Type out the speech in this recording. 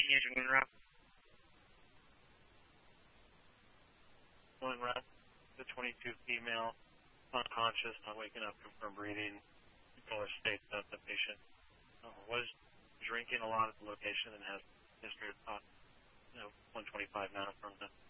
Engineering rep. One rep, the 22 female, unconscious, not waking up, confirmed breathing. Caller states that the patient was drinking a lot at the location and has history of 125 now from the